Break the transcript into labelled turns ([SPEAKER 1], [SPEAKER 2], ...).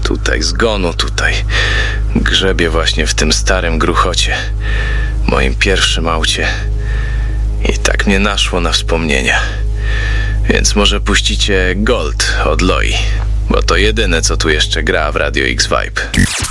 [SPEAKER 1] tutaj, zgonu tutaj. Grzebię właśnie w tym starym gruchocie, moim pierwszym aucie. I tak mnie naszło na wspomnienia. Więc może puścicie Gold od Loi, bo to jedyne, co tu jeszcze gra w Radio X Vibe.